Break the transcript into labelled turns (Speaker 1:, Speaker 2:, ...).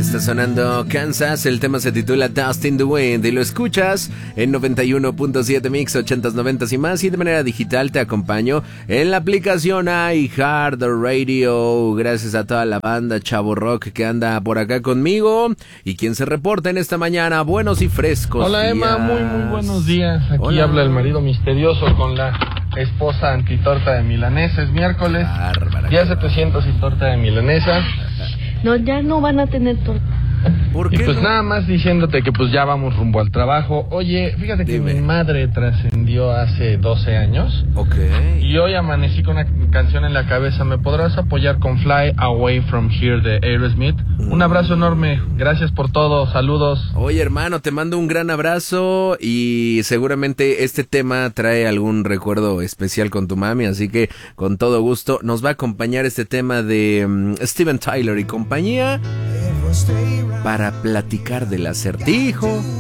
Speaker 1: está sonando Kansas, el tema se titula Dust in the Wind y lo escuchas en 91.7 Mix, 80s, 90s y más, y de manera digital te acompaño en la aplicación iHeartRadio. Gracias a toda la banda Chavo Rock que anda por acá conmigo y quien se reporta en esta mañana, buenos y frescos.
Speaker 2: Hola
Speaker 1: días.
Speaker 2: Emma, muy buenos días. Aquí
Speaker 1: Hola.
Speaker 2: Habla el marido misterioso con la esposa antitorta de milanesa. Es miércoles,
Speaker 1: Bárbara,
Speaker 2: día 700 y torta de milanesa.
Speaker 3: No, ya no van a tener torta.
Speaker 1: ¿Por
Speaker 2: Y
Speaker 1: qué
Speaker 2: pues
Speaker 1: no?
Speaker 2: nada más diciéndote que pues ya vamos rumbo al trabajo. Oye, fíjate que
Speaker 1: Dime.
Speaker 2: mi madre trascendió hace 12 años.
Speaker 1: Ok.
Speaker 2: Y hoy amanecí con una canción en la cabeza. ¿Me podrás apoyar con Fly Away From Here de Aerosmith? Un abrazo enorme, gracias por todo, saludos.
Speaker 1: Oye, hermano, te mando un gran abrazo y seguramente este tema trae algún recuerdo especial con tu mami, así que con todo gusto nos va a acompañar este tema de Steven Tyler y compañía para platicar del acertijo,